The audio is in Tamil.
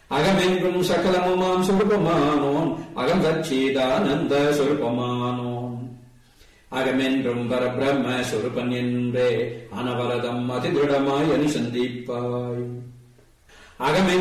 அகமென்றும் சகலமுமாம் சுரூபமானோன் அகம் சச்சிதானந்த சுரூபமானோன் அகமென்றும் பரபிரம்ம சுரூபன் என்றே அனவரதம் அதிதிருடமாய் அனுசந்திப்பாய். அகமென்